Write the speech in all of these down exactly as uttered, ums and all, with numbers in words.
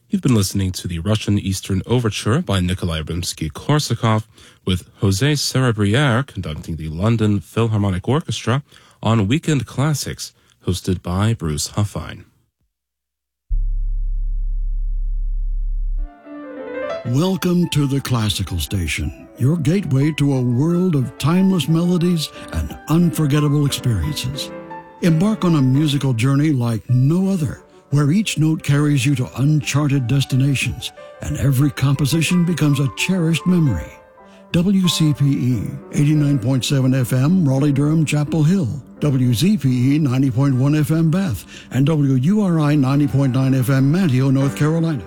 You've been listening to the Russian Eastern Overture by Nikolai Rimsky-Korsakov, with José Cerebriere conducting the London Philharmonic Orchestra on Weekend Classics, hosted by Bruce Huffine. Welcome to the Classical Station, your gateway to a world of timeless melodies and unforgettable experiences. Embark on a musical journey like no other, where each note carries you to uncharted destinations and every composition becomes a cherished memory. W C P E eighty-nine point seven F M, Raleigh-Durham, Chapel Hill, W Z P E ninety point one F M, Bath, and W U R I ninety point nine F M, Manteo, North Carolina.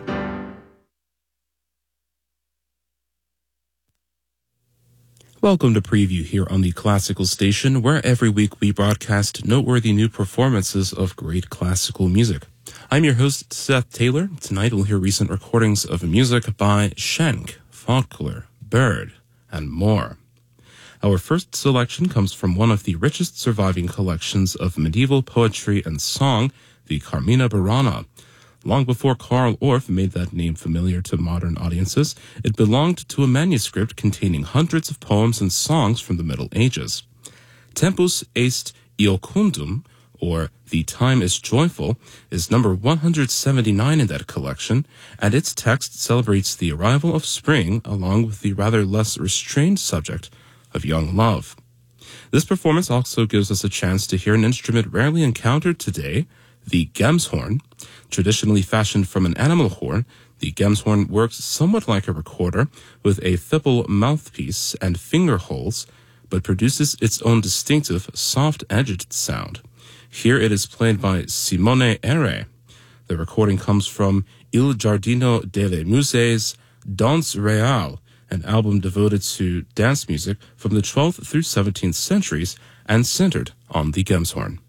Welcome to Preview here on the Classical Station, where every week we broadcast noteworthy new performances of great classical music. I'm your host, Seth Taylor. Tonight we'll hear recent recordings of music by Schenk, Faulkner, Bird, and more. Our first selection comes from one of the richest surviving collections of medieval poetry and song, the Carmina Burana. Long before Carl Orff made that name familiar to modern audiences, it belonged to a manuscript containing hundreds of poems and songs from the Middle Ages. Tempus est iocundum, or The Time is Joyful, is number one hundred seventy-nine in that collection, and its text celebrates the arrival of spring along with the rather less restrained subject of young love. This performance also gives us a chance to hear an instrument rarely encountered today, the Gemshorn. Traditionally fashioned from an animal horn, the Gemshorn works somewhat like a recorder, with a thimble mouthpiece and finger holes, but produces its own distinctive, soft-edged sound. Here it is played by Simone Ere. The recording comes from Il Giardino delle Muse's Danse Reale, an album devoted to dance music from the twelfth through seventeenth centuries and centered on the Gemshorn.